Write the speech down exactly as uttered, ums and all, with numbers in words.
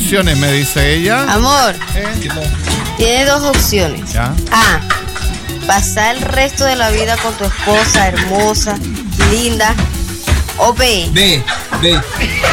opciones, me dice ella. Amor, ¿Eh? tiene dos opciones. ¿Ya? A, pasar el resto de la vida con tu esposa hermosa, linda. O B, B, B.